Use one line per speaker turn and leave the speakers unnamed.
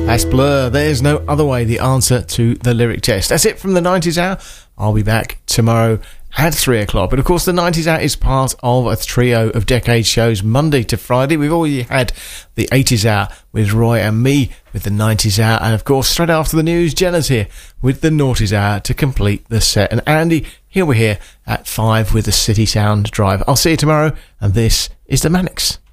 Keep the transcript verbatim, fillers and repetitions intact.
That's Blur. There's no other way, the answer to the lyric test. That's it from the nineties Hour. I'll be back tomorrow at three o'clock. But of course, the nineties Hour is part of a trio of decade shows Monday to Friday. We've already had the eighties Hour with Roy and me with the nineties Hour. And of course, straight after the news, Jenna's here with the noughties Hour to complete the set. And Andy, here we're here at five with the City Sound Drive. I'll see you tomorrow. And this is the Manics.